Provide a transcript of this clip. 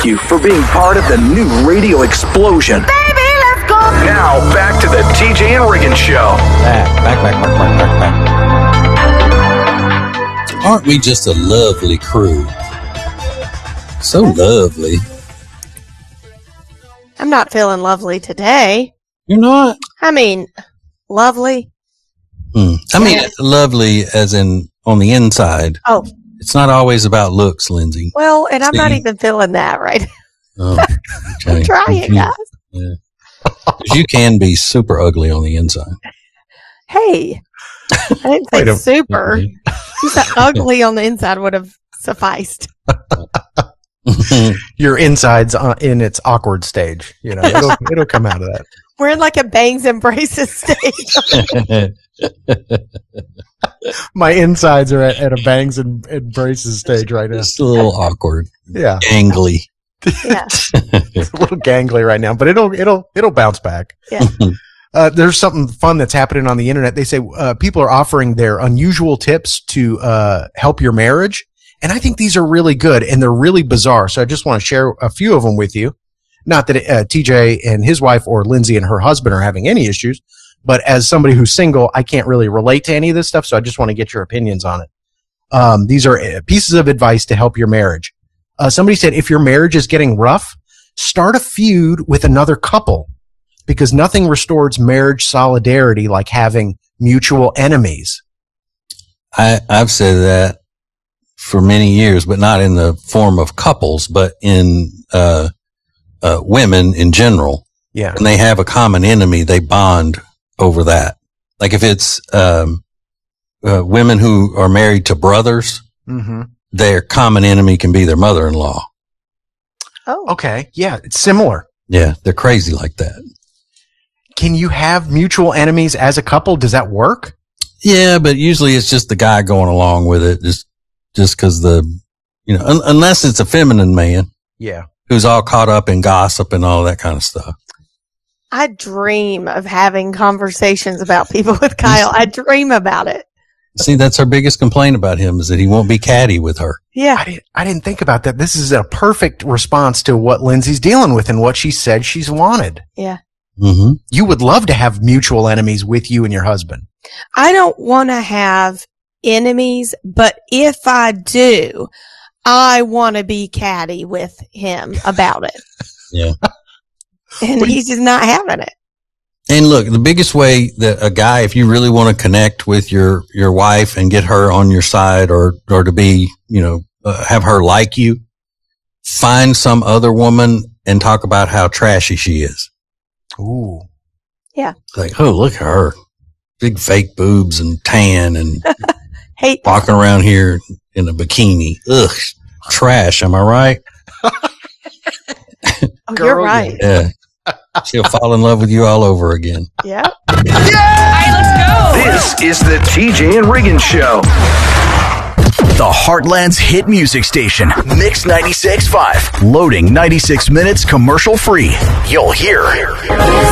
thank you for being part of the new radio explosion. Baby, let's go. Now, back to the TJ and Riggins Show. Back. Aren't we just a lovely crew? So lovely. I'm not feeling lovely today. You're not? I mean, lovely. I mean, lovely as in on the inside. Oh. It's not always about looks, Lindsay. Well, and I'm not even feeling that right. Oh, okay. I'm trying, guys. Yeah. 'Cause you can be super ugly on the inside. Hey, I didn't say super. You said ugly on the inside would have sufficed. Your inside's in its awkward stage. You know, it'll come out of that. We're in like a bangs and braces stage. My insides are at a bangs and braces stage right now. It's a little awkward. Yeah. Gangly. Yeah. It's a little gangly right now, but it'll bounce back. Yeah. There's something fun that's happening on the internet. They say people are offering their unusual tips to help your marriage. And I think these are really good and they're really bizarre. So I just want to share a few of them with you. Not that TJ and his wife or Lindsay and her husband are having any issues, but as somebody who's single, I can't really relate to any of this stuff. So I just want to get your opinions on it. These are pieces of advice to help your marriage. Somebody said, if your marriage is getting rough, start a feud with another couple because nothing restores marriage solidarity like having mutual enemies. I've said that for many years, but not in the form of couples, but in women in general. Yeah. When they have a common enemy, they bond over that. Like if it's women who are married to brothers, their common enemy can be their mother-in-law. Oh. Okay. Yeah. It's similar. Yeah. They're crazy like that. Can you have mutual enemies as a couple? Does that work? Yeah, but usually it's just the guy going along with it just cause unless it's a feminine man. Yeah. Who's all caught up in gossip and all that kind of stuff. I dream of having conversations about people with Kyle. I dream about it. See, that's her biggest complaint about him is that he won't be catty with her. Yeah. I didn't think about that. This is a perfect response to what Lindsay's dealing with and what she said she's wanted. Yeah. Mm-hmm. You would love to have mutual enemies with you and your husband. I don't want to have enemies, but if I do, I want to be catty with him about it. Yeah. And he's just not having it. And look, the biggest way that a guy, if you really want to connect with your wife and get her on your side or to be, have her like you, find some other woman and talk about how trashy she is. Ooh. Yeah. Like, oh, look at her. Big fake boobs and tan and hate walking around here in a bikini. Ugh, trash. Am I right? Oh, you're right. Yeah. She'll fall in love with you all over again. Yeah. All right, let's go. This is the TJ and Riggins Show. The Heartland's hit music station, Mix 96.5. Loading 96 minutes commercial free. You'll hear